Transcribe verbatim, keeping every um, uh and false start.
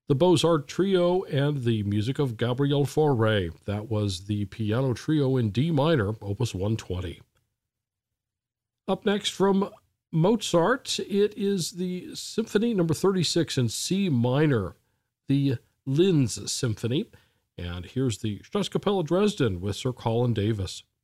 the Beaux-Arts Trio and the music of Gabriel Fauré. That was the Piano Trio in D minor, Opus one twenty. Up next from Mozart, it is the Symphony number thirty-six in C minor, the Linz Symphony. And here's the Staatskapelle Dresden with Sir Colin Davis.